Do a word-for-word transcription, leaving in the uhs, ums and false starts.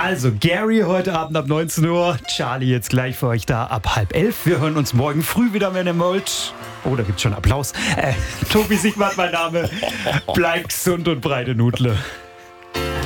Also Gary heute Abend ab neunzehn Uhr, Charlie jetzt gleich für euch da ab halb elf. Wir hören uns morgen früh wieder, wenn ihr wollt. Oh, da gibt's schon Applaus. Äh, Tobi Siegmann, mein Name. Bleibt gesund und breite Nudle.